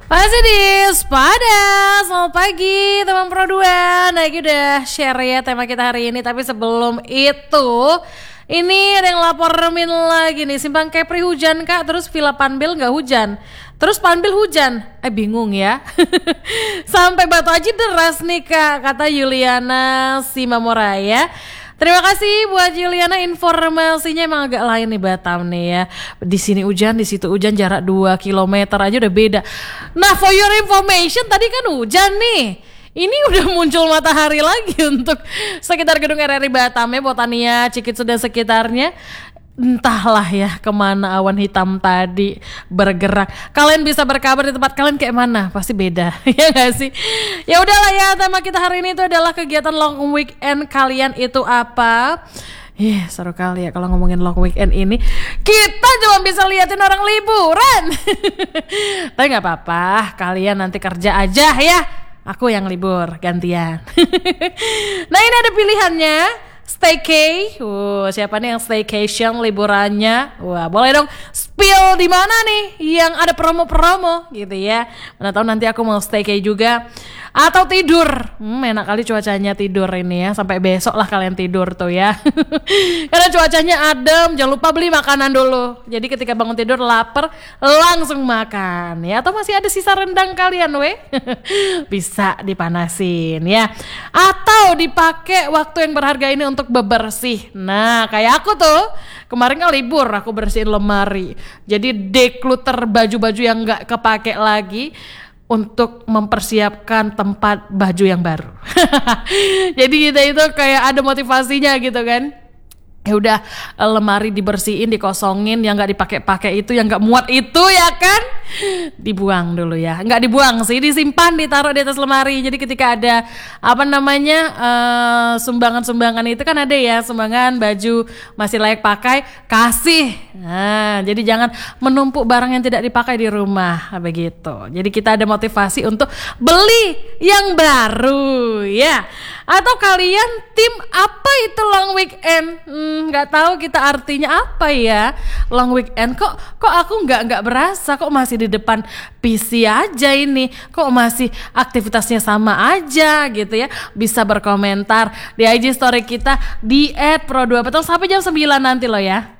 Masih di Sepada. Selamat pagi teman Pro 2. Nah, ini udah share ya tema kita hari ini. Tapi sebelum itu, ini ada yang laporin lagi nih. Simpang Kepri hujan kak, terus Villa Panbil gak hujan. Terus Panbil hujan. Bingung ya. Sampai Batu Aji deras nih kak, kata Yuliana Simamoraya. Terima kasih buat Juliana, informasinya emang agak lain nih Batam nih ya. Di sini hujan, di situ hujan, jarak 2 km aja udah beda. Nah, for your information, tadi kan hujan nih. Ini udah muncul matahari lagi untuk sekitar gedung RRI Batam ya, Botania, Cikitsu dan sekitarnya. Entahlah ya kemana awan hitam tadi bergerak. Kalian bisa berkabar di tempat kalian kayak mana? Pasti beda, ya gak sih? Ya udahlah ya, tema kita hari ini itu adalah kegiatan long weekend kalian itu apa? Seru kali ya kalau ngomongin long weekend ini. Kita cuma bisa liatin orang liburan. Tapi gak apa-apa, kalian nanti kerja aja ya. Aku yang libur gantian. Nah, ini ada pilihannya. Staycay, siapa nih yang staycation liburannya? Wah, boleh dong spill di mana nih yang ada promo-promo gitu ya. Mana tahu nanti aku mau staycay juga. Atau tidur, enak kali cuacanya tidur ini ya. Sampai besok lah kalian tidur tuh ya. Karena cuacanya adem, jangan lupa beli makanan dulu. Jadi ketika bangun tidur lapar, langsung makan ya. Atau masih ada sisa rendang kalian bisa dipanasin ya. Atau dipakai waktu yang berharga ini untuk bebersih. Nah, kayak aku tuh kemarin kan libur, aku bersihin lemari. Jadi declutter baju-baju yang gak kepake lagi untuk mempersiapkan tempat baju yang baru. Jadi kita itu kayak ada motivasinya gitu kan. Ya udah, lemari dibersihin, dikosongin, yang nggak dipakai-pakai itu, yang nggak muat itu ya kan, dibuang dulu ya. Nggak dibuang sih, disimpan, ditaruh di atas lemari. Jadi ketika ada sumbangan-sumbangan itu kan ada ya, sumbangan baju masih layak pakai, kasih. Nah, jadi jangan menumpuk barang yang tidak dipakai di rumah, begitu. Jadi kita ada motivasi untuk beli yang baru ya. Atau kalian tim apa itu long weekend? Nggak tahu kita artinya apa ya long weekend. Kok aku nggak berasa, kok masih di depan PC aja ini, kok masih aktivitasnya sama aja gitu ya. Bisa berkomentar di IG story kita di @pro2petang sampai jam 9 nanti loh ya.